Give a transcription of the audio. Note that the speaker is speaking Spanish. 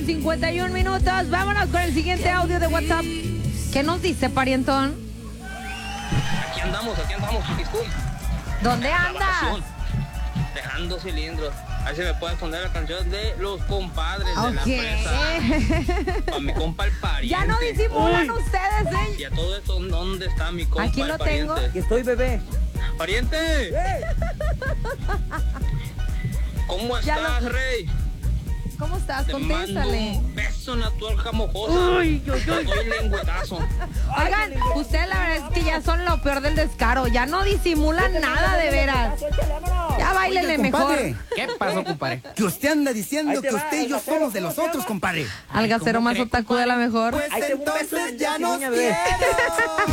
51 minutos. Vámonos con el siguiente audio de WhatsApp. ¿Qué nos dice, parientón? Aquí andamos, Piscum. ¿Dónde andas? Vacación, dejando cilindros. A ver si me puedes poner la canción de los compadres de la presa. Para mi compa el pariente. Ya no disimulan ustedes, ¿eh? Y a todo esto, ¿dónde está mi compa Aquí el lo pariente? tengo. Aquí estoy, bebé. ¡Pariente! ¿Cómo Ya estás, rey? ¿Cómo estás? Te mando Contéstale. un beso en la tuerca mojosa. Te doy lengüetazo. Oigan, ustedes la verdad es que ya son lo peor del descaro. Ya no disimulan nada, de veras. Ya báilenle Oiga, mejor. compadre. ¿Qué pasó, compadre? Que usted anda diciendo Ahí te que va, usted y yo el somos de gacero, los ¿cómo se otros, llama? compadre. Al gacero más otaku de la mejor. Pues Ahí te va un beso entonces de ya nos niña, bebé. quiero.